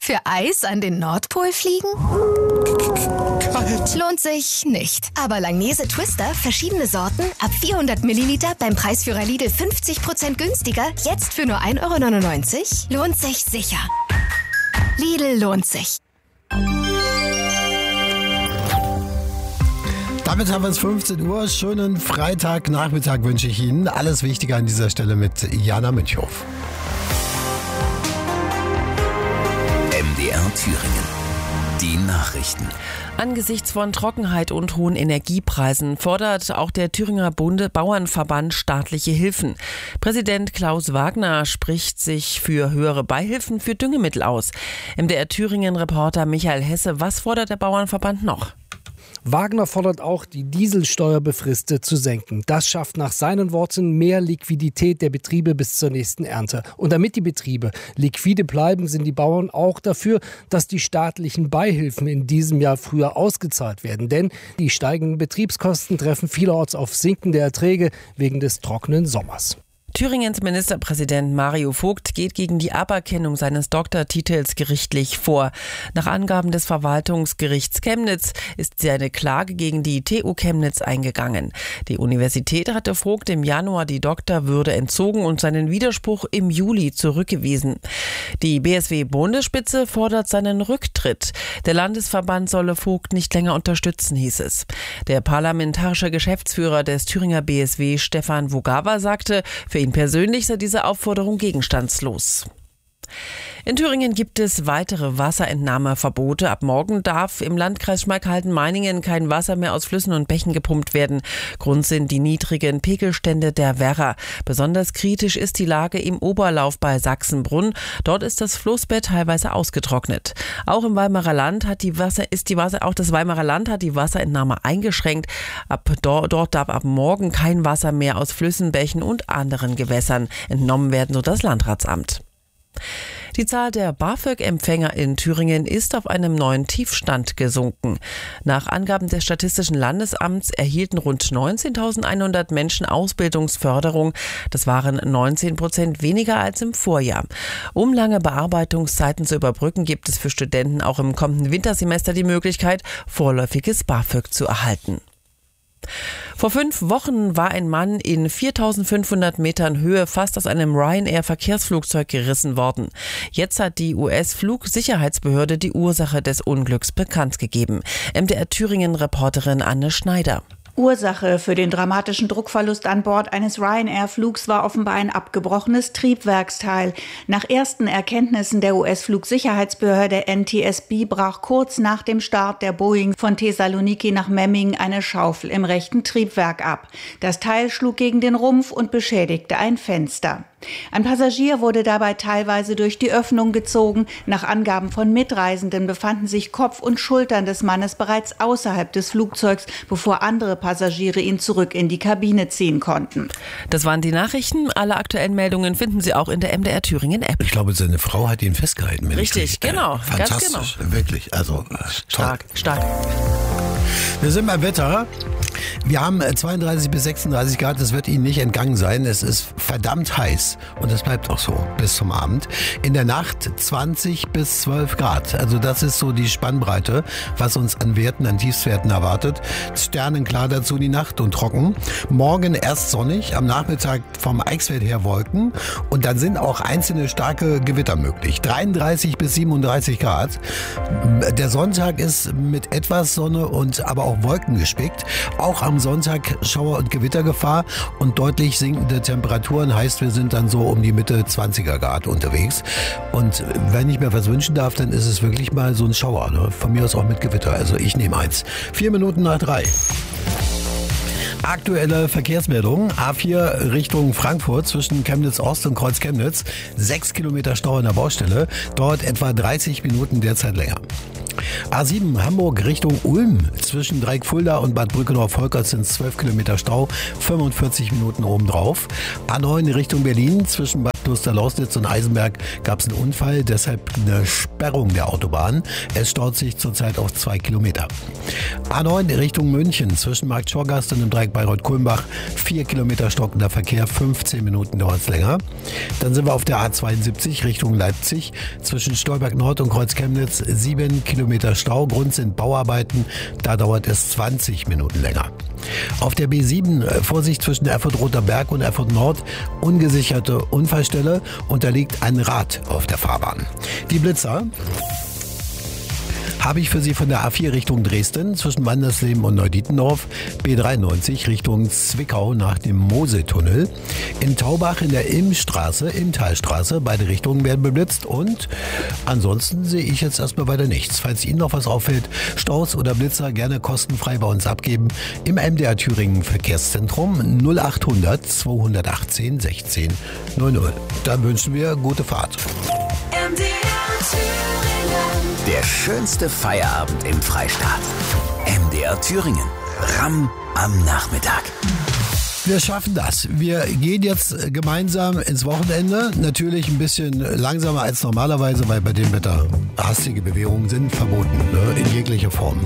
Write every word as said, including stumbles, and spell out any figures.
Für Eis an den Nordpol fliegen? Kalt. Lohnt sich nicht. Aber Langnese Twister, verschiedene Sorten, ab vierhundert Milliliter beim Preisführer Lidl fünfzig Prozent günstiger, jetzt für nur ein Euro neunundneunzig? Lohnt sich sicher. Lidl lohnt sich. Damit haben wir es fünfzehn Uhr. Schönen Freitagnachmittag wünsche ich Ihnen. Alles Wichtige an dieser Stelle mit Jana Münchhoff. M D R Thüringen. Die Nachrichten. Angesichts von Trockenheit und hohen Energiepreisen fordert auch der Thüringer Bunde Bauernverband staatliche Hilfen. Präsident Klaus Wagner spricht sich für höhere Beihilfen für Düngemittel aus. M D R Thüringen-Reporter Michael Hesse, was fordert der Bauernverband noch? Wagner fordert auch, die Dieselsteuer befristet zu senken. Das schafft nach seinen Worten mehr Liquidität der Betriebe bis zur nächsten Ernte. Und damit die Betriebe liquide bleiben, sind die Bauern auch dafür, dass die staatlichen Beihilfen in diesem Jahr früher ausgezahlt werden. Denn die steigenden Betriebskosten treffen vielerorts auf sinkende Erträge wegen des trockenen Sommers. Thüringens Ministerpräsident Mario Vogt geht gegen die Aberkennung seines Doktortitels gerichtlich vor. Nach Angaben des Verwaltungsgerichts Chemnitz ist seine Klage gegen die T U Chemnitz eingegangen. Die Universität hatte Vogt im Januar die Doktorwürde entzogen und seinen Widerspruch im Juli zurückgewiesen. Die B S W-Bundesspitze fordert seinen Rücktritt. Der Landesverband solle Vogt nicht länger unterstützen, hieß es. Der parlamentarische Geschäftsführer des Thüringer B S W, Stefan Wogawa, sagte, für ihn persönlich sei diese Aufforderung gegenstandslos. In Thüringen gibt es weitere Wasserentnahmeverbote. Ab morgen darf im Landkreis Schmalkalden-Meiningen kein Wasser mehr aus Flüssen und Bächen gepumpt werden. Grund sind die niedrigen Pegelstände der Werra. Besonders kritisch ist die Lage im Oberlauf bei Sachsenbrunn. Dort ist das Flussbett teilweise ausgetrocknet. Auch im Weimarer Land hat die Wasser, ist die Wasser, auch das Weimarer Land hat die Wasserentnahme eingeschränkt. Ab dort, dort darf ab morgen kein Wasser mehr aus Flüssen, Bächen und anderen Gewässern entnommen werden, so das Landratsamt. Die Zahl der BAföG-Empfänger in Thüringen ist auf einem neuen Tiefstand gesunken. Nach Angaben des Statistischen Landesamts erhielten rund neunzehntausendeinhundert Menschen Ausbildungsförderung. Das waren neunzehn Prozent weniger als im Vorjahr. Um lange Bearbeitungszeiten zu überbrücken, gibt es für Studenten auch im kommenden Wintersemester die Möglichkeit, vorläufiges BAföG zu erhalten. Vor fünf Wochen war ein Mann in viertausendfünfhundert Metern Höhe fast aus einem Ryanair-Verkehrsflugzeug gerissen worden. Jetzt hat die U S-Flugsicherheitsbehörde die Ursache des Unglücks bekannt gegeben. M D R Thüringen-Reporterin Anne Schneider. Ursache für den dramatischen Druckverlust an Bord eines Ryanair-Flugs war offenbar ein abgebrochenes Triebwerksteil. Nach ersten Erkenntnissen der U S-Flugsicherheitsbehörde N T S B brach kurz nach dem Start der Boeing von Thessaloniki nach Memmingen eine Schaufel im rechten Triebwerk ab. Das Teil schlug gegen den Rumpf und beschädigte ein Fenster. Ein Passagier wurde dabei teilweise durch die Öffnung gezogen. Nach Angaben von Mitreisenden befanden sich Kopf und Schultern des Mannes bereits außerhalb des Flugzeugs, bevor andere Passagiere ihn zurück in die Kabine ziehen konnten. Das waren die Nachrichten. Alle aktuellen Meldungen finden Sie auch in der M D R Thüringen App. Ich glaube, seine Frau hat ihn festgehalten. Richtig, genau. Äh, fantastisch, ganz genau. Wirklich. Also äh, stark, stark. Wir sind beim Wetter. Wir haben zweiunddreißig bis sechsunddreißig Grad, das wird Ihnen nicht entgangen sein. Es ist verdammt heiß und das bleibt auch so bis zum Abend. In der Nacht zwanzig bis zwölf Grad. Also das ist so die Spannbreite, was uns an Werten, an Tiefstwerten erwartet. Sternenklar dazu die Nacht und trocken. Morgen erst sonnig, am Nachmittag vom Eichsfeld her Wolken und dann sind auch einzelne starke Gewitter möglich. dreiunddreißig bis siebenunddreißig Grad. Der Sonntag ist mit etwas Sonne und aber auch Wolken gespickt. Auch am Sonntag Schauer- und Gewittergefahr und deutlich sinkende Temperaturen. Heißt, wir sind dann so um die Mitte zwanziger Grad unterwegs. Und wenn ich mir was wünschen darf, dann ist es wirklich mal so ein Schauer. Ne? Von mir aus auch mit Gewitter. Also ich nehme eins. Vier Minuten nach drei. Aktuelle Verkehrsmeldung. A vier Richtung Frankfurt zwischen Chemnitz-Ost und Kreuz-Chemnitz. Sechs Kilometer Stau an der Baustelle. Dauert etwa dreißig Minuten, derzeit länger. A sieben Hamburg Richtung Ulm. Zwischen Dreieck-Fulda und Bad Brückendorf-Volkert sind zwölf Kilometer Stau, fünfundvierzig Minuten obendrauf. A neun Richtung Berlin. Zwischen Bad Kloster-Lausnitz und Eisenberg gab es einen Unfall, deshalb eine Sperrung der Autobahn. Es staut sich zurzeit auf zwei Kilometer. A neun Richtung München. Zwischen Markt Schorgast und dem Dreieck Bayreuth-Kulmbach vier Kilometer stockender Verkehr, fünfzehn Minuten dauert es länger. Dann sind wir auf der A zweiundsiebzig Richtung Leipzig. Zwischen Stolberg Nord und Kreuz Chemnitz sieben Kilometer Stau. Grund sind Bauarbeiten. Da dauert es zwanzig Minuten länger. Auf der B sieben Vorsicht zwischen Erfurt-Roter Berg und Erfurt Nord. Ungesicherte Unfallstelle und da liegt ein Rad auf der Fahrbahn. Die Blitzer habe ich für Sie von der A vier Richtung Dresden zwischen Wandersleben und Neudietendorf, B dreiundneunzig Richtung Zwickau nach dem Mosetunnel, in Taubach in der Ilmstraße, Ilmtalstraße, beide Richtungen werden beblitzt und ansonsten sehe ich jetzt erstmal weiter nichts. Falls Ihnen noch was auffällt, Staus oder Blitzer gerne kostenfrei bei uns abgeben im M D R Thüringen Verkehrszentrum null achthundert zweihundertachtzehn sechzehn null null. Dann wünschen wir gute Fahrt. M D R Thüringen. Der schönste Feierabend im Freistaat. M D R Thüringen. Ramm am Nachmittag. Wir schaffen das. Wir gehen jetzt gemeinsam ins Wochenende. Natürlich ein bisschen langsamer als normalerweise, weil bei dem Wetter hastige Bewegungen sind verboten, ne? In jeglicher Form.